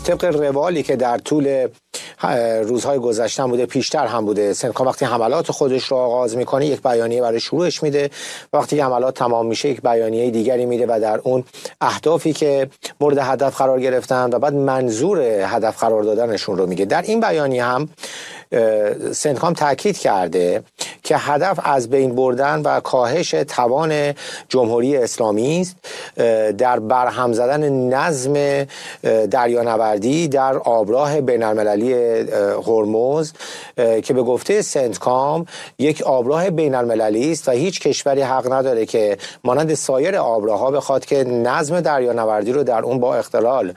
طبق روالی که در طول روزهای گذشته بوده، پیشتر هم بوده، سنتکام وقتی حملات خودش رو آغاز میکنه یک بیانیه برای شروعش میده، وقتی که حملات تمام میشه یک بیانیه دیگری میده و در اون اهدافی که مورد هدف قرار گرفتن و بعد منظور هدف قرار دادنشون رو میگه. در این بیانیه هم سنتکام تاکید کرده که هدف از بین بردن و کاهش توان جمهوری اسلامی است در برهم زدن نظم دریانوردی در آبراه بین‌المللی هرمز که به گفته سنتکام یک آبراه بین‌المللی است و هیچ کشوری حق نداره که مانند سایر آبراه‌ها بخواد که نظم دریانوردی رو در اون با اختلال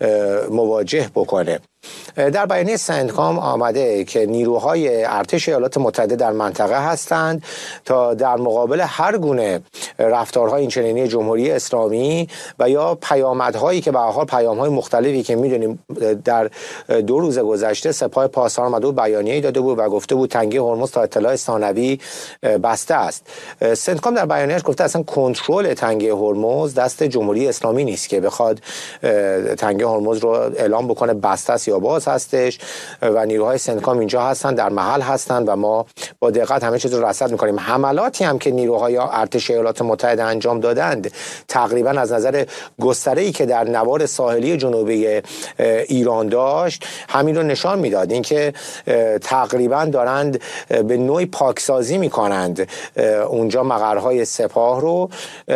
مواجه بکنه. در بیانیه سنتکام آمده که نیروهای ارتش ایالات متحده در منطقه هستند تا در مقابل هر گونه رفتارهای اینچنینی جمهوری اسلامی و یا پیامدهایی که به هر حال پیام‌های مختلفی که می‌دونیم در 2 روز گذشته سپاه پاسداران اومده بود بیانیه‌ای داده بود و گفته بود تنگه هرمز تا اطلاع ثانوی بسته است. سنتکام در بیانیه‌اش گفته اصلا کنترل تنگه هرمز دست جمهوری اسلامی نیست که بخواد تنگه هرمز رو اعلام بکنه بسته است یا باز هستش و نیروهای سنتکام اینجا هستن، در محل هستن و ما با دقت همه چیز رو رصد می‌کنیم. حملاتی هم که نیروهای ارتش ایالات متحده انجام دادند تقریبا از نظر گستره‌ای که در نوار ساحلی جنوبی ایران داشت همین رو نشان میداد، اینکه تقریبا دارند به نوعی پاکسازی میکنند اونجا مقرهای سپاه رو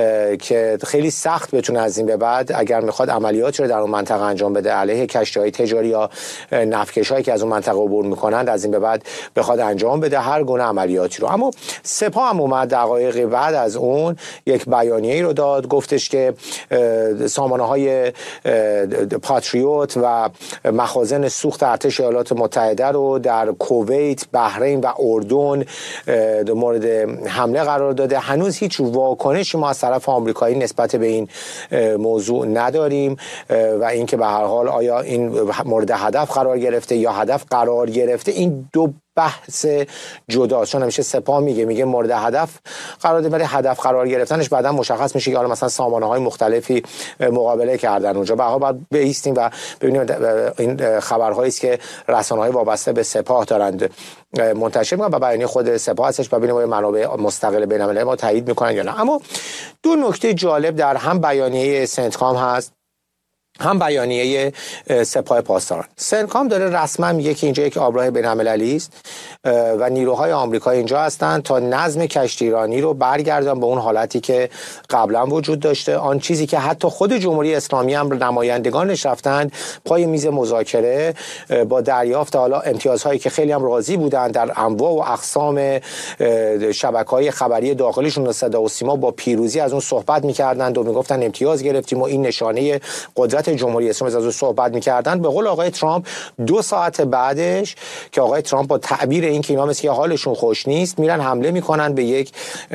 که خیلی سخت بتونه از این به بعد اگر میخواد عملیاتی رو در اون منطقه انجام بده علیه کشتی‌های تجاری یا نفتکش‌هایی که از اون منطقه عبور میکنند از این به بعد بخواد انجام بده هر گونه عملیاتی رو. اما سپاه هم اومد دقایقی بعد از اون یک بیانیه‌ای رو داد، گفتش که سامانه‌های پاتریوت و مخازن سوخت ارتش ایالات متحده رو در کویت، بحرین و اردن مورد حمله قرار داده. هنوز هیچ واکنشی ما از طرف آمریکایی نسبت به این موضوع نداریم و اینکه به هر حال آیا این مورد هدف قرار گرفته یا هدف قرار گرفته این دو بحث جداست. چون همیشه سپاه میگه مورد هدف قرار داده، ولی هدف قرار گرفتنش بعدا مشخص میشه که حالا مثلا سامانه‌های مختلفی مقابله کردن اونجا. به هر حال باید بایستیم و ببینیم این خبرهایی است که رسانه‌های وابسته به سپاه دارند منتشر میکنن و بیانیه خود سپاه هستش و ببینیم منابع مستقل بین‌المللی ما تایید میکنن یا نه. اما 2 نکته جالب در هم بیانیه سنتکام هست هم بیانیه سپاه پاسداران. سنتکام داره رسما میگه که اینجا یک آبراه بین‌المللی است و نیروهای آمریکایی اینجا هستند تا نظم کشتی ایرانی رو برگردن به اون حالتی که قبلا وجود داشته، آن چیزی که حتی خود جمهوری اسلامی هم نمایندگانش رفتند پای میز مذاکره با دریافت حالا امتیازهایی که خیلی هم راضی بودند در انواع و اقسام شبکه‌های خبری داخلیشون و صدا و سیما با پیروزی از اون صحبت می‌کردند و میگفتن امتیاز گرفتیم و این نشانه قدرت جمهوری اسلامی از اون صحبت می‌کردند. به قول آقای ترامپ 2 ساعت بعدش که آقای ترامپ با تعبیر این که اینا مثل که حالشون خوش نیست میرن حمله میکنن به یک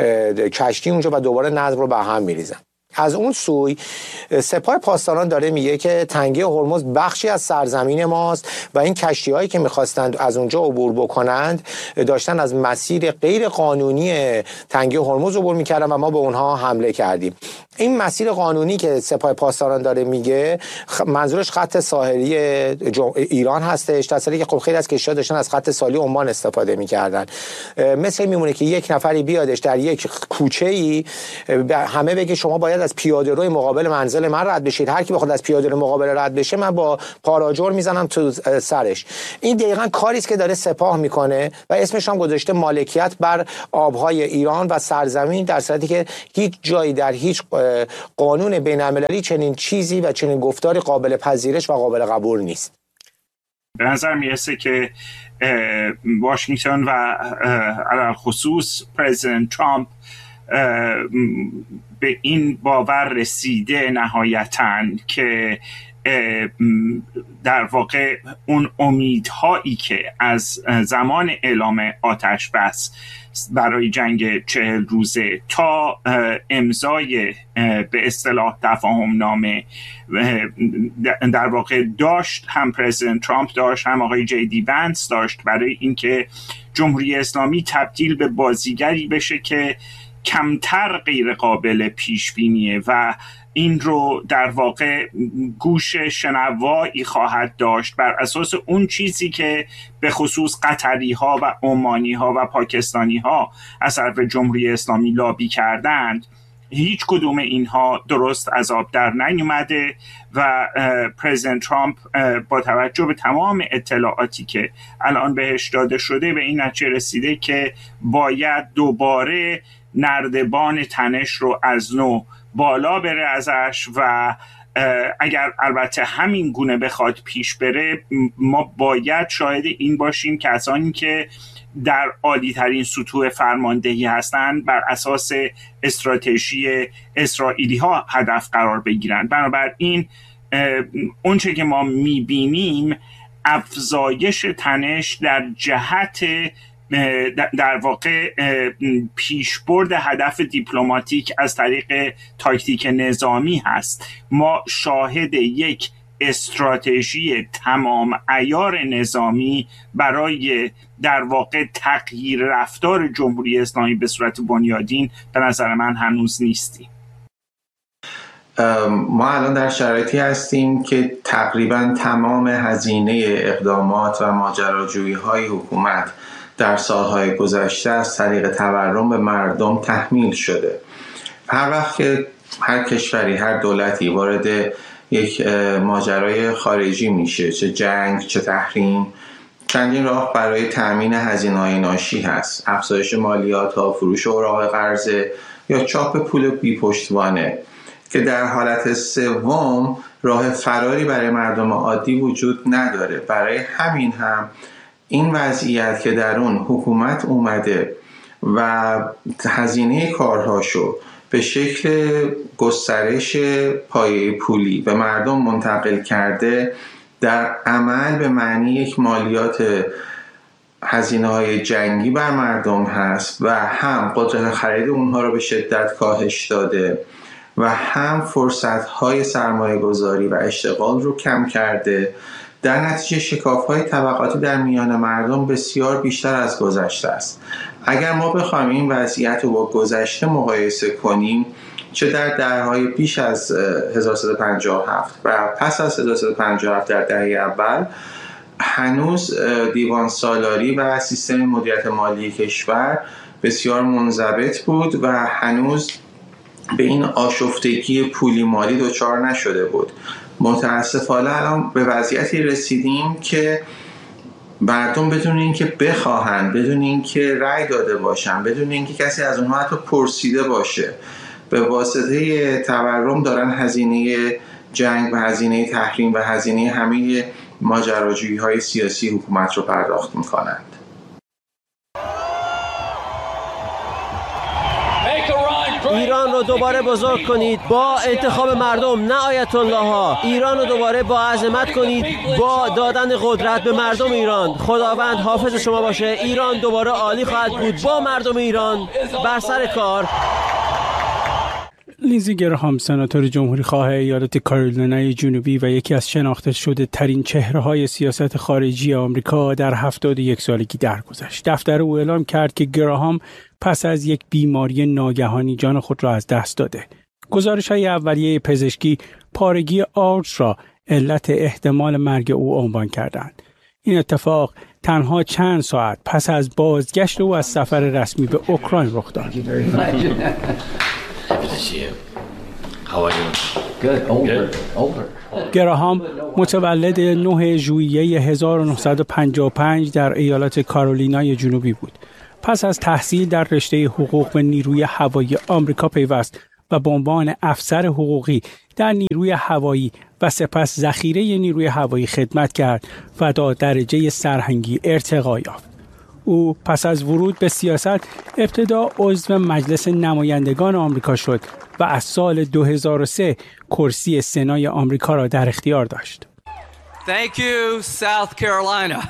کشتی اونجا و دوباره نظم رو به هم میریزن. از اون سوی سپاه پاسداران داره میگه که تنگه هرمز بخشی از سرزمین ماست و این کشتی‌هایی که می‌خواستند از اونجا عبور بکنند داشتن از مسیر غیر قانونی تنگه هرمز عبور می‌کردن و ما به اونها حمله کردیم. این مسیر قانونی که سپاه پاسداران داره میگه منظورش خط ساحلی ایران هستش، در حالی که خب خیلی از کشتی‌ها داشتن از خط ساحلی عمان استفاده می‌کردن. مثل میمونه که یک نفری بیادش در یک کوچه‌ای همه بگه شما باید از پیاده‌روی مقابل منزل من رد بشید، هر کی بخواد از پیاده‌روی مقابل رد بشه من با پاراجور میزنم تو سرش. این دقیقاً کاری است که داره سپاه میکنه و اسمش هم گذاشته مالکیت بر آبهای ایران و سرزمین، در صورتی که هیچ جایی در هیچ قانون بین‌المللی چنین چیزی و چنین گفتاری قابل پذیرش و قابل قبول نیست. به نظر میرسه که واشنگتن و علی خصوص پرزیدنت ترامپ به این باور رسیده نهایتاً که در واقع اون امیدهایی که از زمان اعلام آتش بس برای جنگ 40 روزه تا امضای به اصطلاح تفاهم نامه در واقع داشت، هم پرزیدنت ترامپ داشت هم آقای جی دی ونس داشت، برای اینکه جمهوری اسلامی تبدیل به بازیگری بشه که کمتر غیر قابل پیش بینیه و این رو در واقع گوش شنوایی خواهد داشت بر اساس اون چیزی که به خصوص قطری ها و عمانی ها و پاکستانی ها از طرف جمهوری اسلامی لابی کردند. هیچ کدوم اینها درست از آب در نیومده و پرزیدنت ترامپ با توجه به تمام اطلاعاتی که الان بهش داده شده به این نتیجه رسیده که باید دوباره نردبان تنش رو از نو بالا بره ازش و اگر البته همین گونه بخواد پیش بره ما باید شاهد این باشیم که کسانی که در عالی ترین سطوح فرماندهی هستند بر اساس استراتژی اسرائیلی ها هدف قرار بگیرند. بنابراین اونچه که ما میبینیم افزایش تنش در جهت در واقع پیشبرد هدف دیپلماتیک از طریق تاکتیک نظامی هست. ما شاهد یک استراتژی تمام عیار نظامی برای در واقع تغییر رفتار جمهوری اسلامی به صورت بنیادین به نظر من هنوز نیستیم. ما الان در شرایطی هستیم که تقریبا تمام هزینه اقدامات و ماجراجویی‌های حکومت در سالهای گذشته از طریق تورم به مردم تحمیل شده. هر وقت که هر کشوری، هر دولتی وارد یک ماجرای خارجی میشه، چه جنگ، چه تحریم، چندین راه برای تأمین هزینه‌های ناشی هست. افزایش مالیات‌ها، فروش اوراق قرضه یا چاپ پول بی پشتوانه که در حالت سوم راه فراری برای مردم عادی وجود نداره. برای همین هم این وضعیت که در اون حکومت اومده و هزینه کارهاشو به شکل گسترش پایه پولی به مردم منتقل کرده، در عمل به معنی یک مالیات هزینه‌های جنگی بر مردم هست و هم قدرت خرید اونها رو به شدت کاهش داده و هم فرصت‌های سرمایه‌گذاری و اشتغال رو کم کرده. در نتیجه شکاف‌های طبقاتی در میان مردم بسیار بیشتر از گذشته است. اگر ما بخوایم این وضعیت رو با گذشته مقایسه کنیم، چه در دهه‌های پیش از 1357 و پس از 1357 در دهه اول، هنوز دیوان سالاری و سیستم مدیریت مالی کشور بسیار منضبط بود و هنوز به این آشفتگی پولی مالی دچار نشده بود. متاسفانه الان به وضعیتی رسیدیم که مردم بدون اینکه بخواهند، بدون اینکه رأی داده باشن، بدون اینکه کسی از اونها حتی پرسیده باشه، به واسطه تورم دارن هزینه جنگ و هزینه تحریم و هزینه همه ماجراجویی‌های سیاسی حکومت رو پرداخت میکنند. ایران رو دوباره بزرگ کنید با انتخاب مردم، نه آیت الله ها. ایران رو دوباره با عظمت کنید با دادن قدرت به مردم ایران. خداوند حافظ شما باشه. ایران دوباره عالی خواهد بود با مردم ایران بر سر کار. لیندزی گراهام، سناتور جمهوری خواه ایالت کارولینای جنوبی و یکی از شناخته شده ترین چهره‌های سیاست خارجی آمریکا، در 71 سالگی درگذشت. دفتر او اعلام کرد که گراهام پس از یک بیماری ناگهانی جان خود را از دست داده. گزارش‌های اولیه پزشکی پارگی آرچ را علت احتمال مرگ او عنوان کردند. این اتفاق تنها چند ساعت پس از بازگشت او از سفر رسمی به اوکراین رخ داد. گراهام متولد 9 ژوئیه 1955 در ایالت کارولینای جنوبی بود. پس از تحصیل در رشته حقوق به نیروی هوایی آمریکا پیوست و به عنوان افسر حقوقی در نیروی هوایی و سپس ذخیره نیروی هوایی خدمت کرد و تا درجه سرهنگی ارتقا یافت. او پس از ورود به سیاست ابتدا عضو مجلس نمایندگان آمریکا شد و از سال 2003 کرسی سنای آمریکا را در اختیار داشت. Thank you, South Carolina.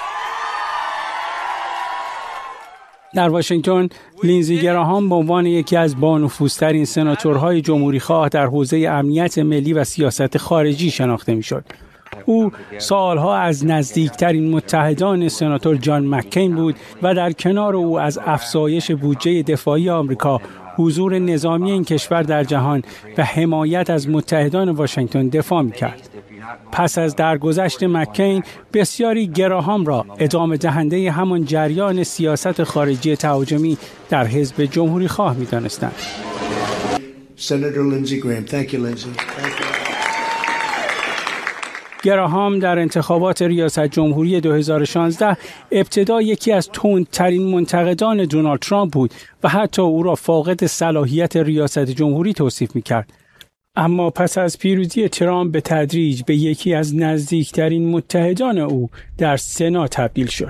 در واشنگتن، لیندزی گراهام به عنوان یکی از بانفوذترین سناتورهای جمهوری خواه در حوزه امنیت ملی و سیاست خارجی شناخته می‌شد. او سالها از نزدیکترین متحدان سناتور جان مککین بود و در کنار او از افزایش بودجه دفاعی آمریکا حضور نظامی این کشور در جهان و حمایت از متحدان واشنگتن دفاع می‌کرد. پس از درگذشت مکین، بسیاری گراهام را ادامه دهنده همان جریان سیاست خارجی تهاجمی در حزب جمهوری خواه می‌دانستند. گراهام در انتخابات ریاست جمهوری 2016 ابتدا یکی از تندترین منتقدان دونالد ترامپ بود و حتی او را فاقد صلاحیت ریاست جمهوری توصیف می‌کرد. اما پس از پیروزی ترامپ به تدریج به یکی از نزدیکترین متحدان او در سنا تبدیل شد.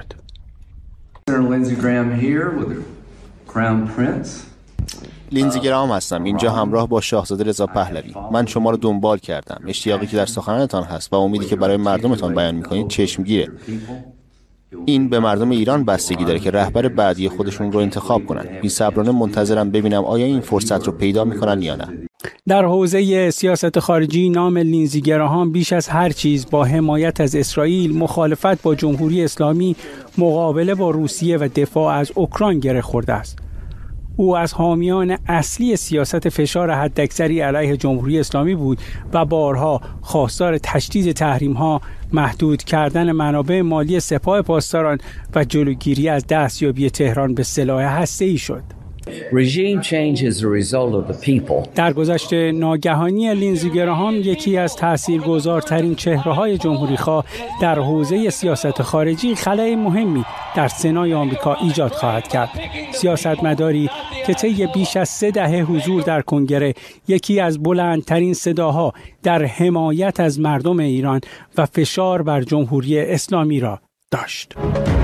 لینزی گراهام هستم، اینجا همراه با شاهزاده رضا پهلوی. من شما رو دنبال کردم. اشتیاقی که در سخنانتان هست و امیدی که برای مردمتان بیان می‌کنید چشمگیره. این به مردم ایران بستگی داره که رهبر بعدی خودشون رو انتخاب کنن. بی‌صبرانه منتظرم ببینم آیا این فرصت رو پیدا می‌کنن یا نه. در حوزه سیاست خارجی نام لینزی گراهام بیش از هر چیز با حمایت از اسرائیل، مخالفت با جمهوری اسلامی، مقابله با روسیه و دفاع از اوکراین گره خورده است. او از حامیان اصلی سیاست فشار حداکثری علیه جمهوری اسلامی بود و بارها خواستار تشدید تحریم‌ها، محدود کردن منابع مالی سپاه پاسداران و جلوگیری از دستیابی تهران به سلاح هسته‌ای شد. درگذشت ناگهانی لینزی گراهام یکی از تاثیرگذارترین چهره‌های جمهوری‌خواه در حوزه سیاست خارجی خلأ مهمی در سنای آمریکا ایجاد خواهد کرد. سیاستمداری که طی بیش از 3 دهه حضور در کنگره یکی از بلندترین صداها در حمایت از مردم ایران و فشار بر جمهوری اسلامی را داشت.